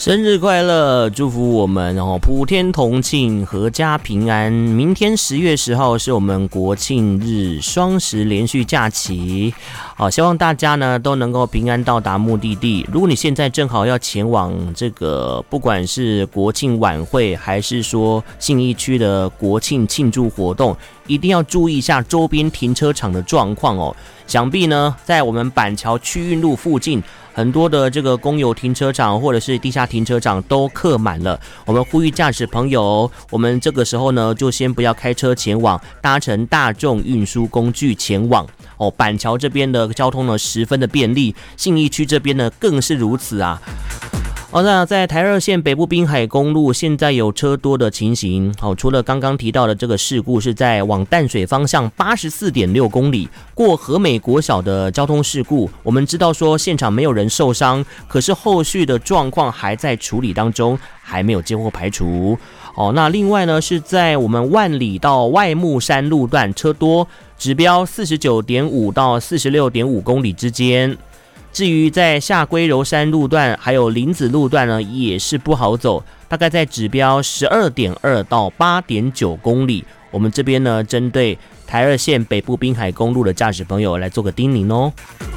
生日快乐，祝福我们普天同庆，阖家平安。明天10月10号是我们国庆日，双10连续假期。希望大家呢都能够平安到达目的地。如果你现在正好要前往这个，不管是国庆晚会，还是说信义区的国庆庆祝活动，一定要注意一下周边停车场的状况哦。想必呢，在我们板桥区运路附近，很多的这个公有停车场或者是地下停车场都客满了。我们呼吁驾驶朋友，我们这个时候呢，就先不要开车前往，搭乘大众运输工具前往。板桥这边的交通呢十分的便利，信义区这边呢更是如此啊。那在台二线北部滨海公路现在有车多的情形。除了刚刚提到的这个事故是在往淡水方向 84.6 公里过和美国小的交通事故，我们知道说现场没有人受伤，可是后续的状况还在处理当中，还没有接获排除。那另外呢是在我们万里到外木山路段车多，指标 49.5 到 46.5 公里之间。至于在下龟柔山路段还有林子路段呢，也是不好走，大概在指标 12.2 到 8.9 公里。我们这边呢，针对台二线北部滨海公路的驾驶朋友来做个叮咛哦。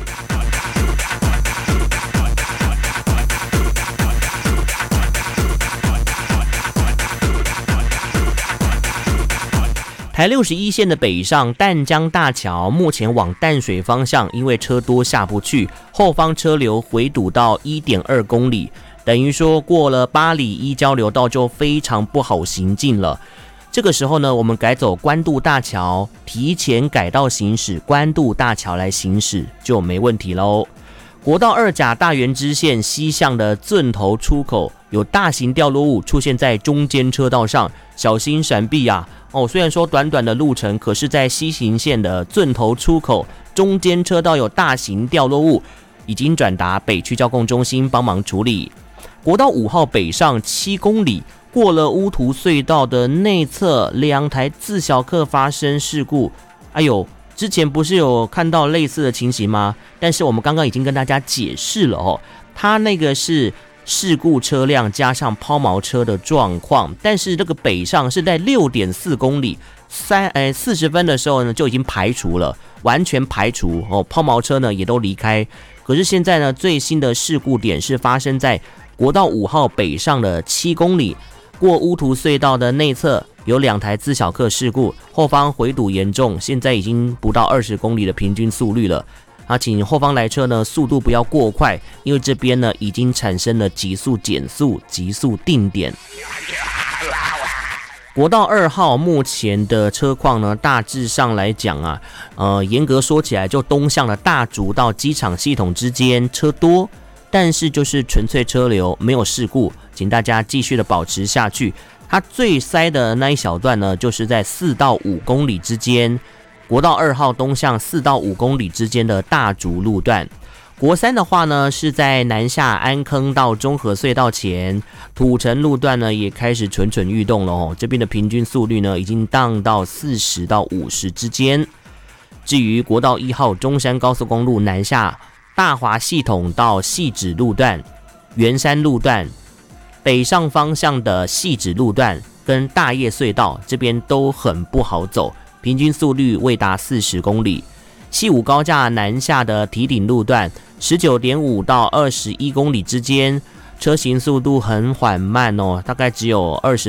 台61线的北上淡江大桥，目前往淡水方向，因为车多下不去，后方车流回堵到 1.2 公里，等于说过了八里一交流道就非常不好行进了。这个时候呢，我们改走关渡大桥，提前改道行驶关渡大桥来行驶就没问题喽。国道2甲大园支线西向的圳头出口有大型掉落物出现在中间车道上，小心闪避啊！虽然说短短的路程，可是在西行线的圳头出口中间车道有大型掉落物，已经转达北区交控中心帮忙处理。国道5号北上7公里，过了乌涂隧道的内侧，2台自小客发生事故。哎呦！之前不是有看到类似的情形吗？但是我们刚刚已经跟大家解释了它那个是事故车辆加上抛锚车的状况，但是这个北上是在 6.4 公里40分的时候呢就已经排除了，完全排除抛锚车呢也都离开。可是现在呢，最新的事故点是发生在国道5号北上的7公里，过乌涂隧道的内侧有2台自小客事故，后方回堵严重，现在已经不到20公里的平均速率了。请后方来车呢速度不要过快，因为这边呢已经产生了急速减速、急速定点。国道2号目前的车况呢，大致上来讲啊，严格说起来，就东向的大竹到机场系统之间车多，但是就是纯粹车流，没有事故，请大家继续的保持下去。它最塞的那一小段呢，就是在4到5公里之间，国道2号东向4到5公里之间的大竹路段。国3的话呢，是在南下安坑到中和隧道前，土城路段呢也开始蠢蠢欲动了这边的平均速率呢已经荡到40到50之间。至于国道1号中山高速公路南下大华系统到汐止路段、圆山路段、北上方向的汐止路段跟大叶隧道这边都很不好走，平均速率未达40公里。西武高架南下的堤顶路段 19.5 到21公里之间，车行速度很缓慢大概只有20